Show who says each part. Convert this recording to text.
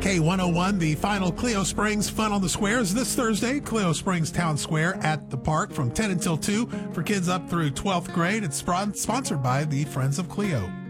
Speaker 1: K101, the final Clio Springs Fun on the Square is this Thursday. Clio Springs Town Square at the park from 10 until 2 for kids up through 12th grade. It's sponsored by the Friends of Clio.